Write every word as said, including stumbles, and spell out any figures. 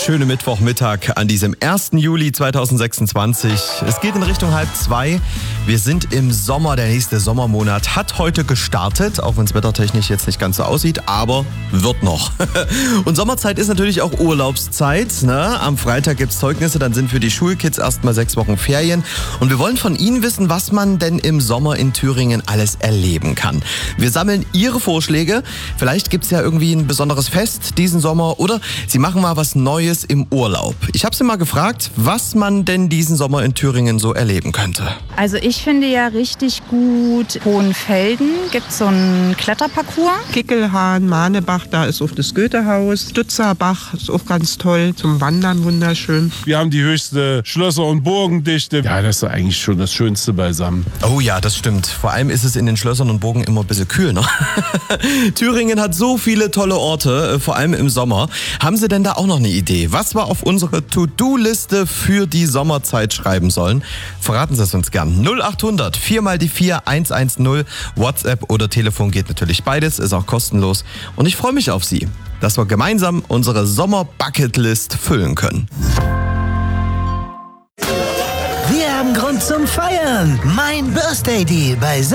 schöne Mittwochmittag an diesem ersten Juli zweitausendsechsundzwanzig. Es geht in Richtung halb zwei. Wir sind im Sommer. Der nächste Sommermonat hat heute gestartet, auch wenn es wettertechnisch jetzt nicht ganz so aussieht, aber wird noch. Und Sommerzeit ist natürlich auch Urlaubszeit. Ne? Am Freitag gibt es Zeugnisse, dann sind für die Schulkids erstmal sechs Wochen Ferien. Und wir wollen von Ihnen wissen, was man denn im Sommer in Thüringen alles erleben kann. Wir sammeln Ihre Vorschläge. Vielleicht gibt es ja irgendwie ein besonderes Fest diesen Sommer oder Sie machen mal was Neues im Urlaub. Ich habe Sie mal gefragt, was man denn diesen Sommer in Thüringen so erleben könnte. Also ich finde ja richtig gut, Hohenfelden gibt so einen Kletterparcours. Kickelhahn, Mahnebach, da ist auch das Goethehaus. Stutzerbach ist auch ganz toll, zum Wandern wunderschön. Wir haben die höchste Schlösser- und Burgendichte. Ja, das ist eigentlich schon das Schönste beisammen. Oh ja, das stimmt. Vor allem ist es in den Schlössern und Burgen immer ein bisschen kühl, ne? Thüringen hat so viele tolle Orte, vor allem im Sommer. Haben Sie denn da auch noch eine Idee, was wir auf unsere To-Do-Liste für die Sommerzeit schreiben sollen? Verraten Sie es uns gern. null achthundert vier mal die vier eins eins null. WhatsApp oder Telefon geht natürlich beides, ist auch kostenlos. Und ich freue mich auf Sie, dass wir gemeinsam unsere Sommer-Bucketlist füllen können. Wir haben Grund zum Feiern. Mein Birthday Deal bei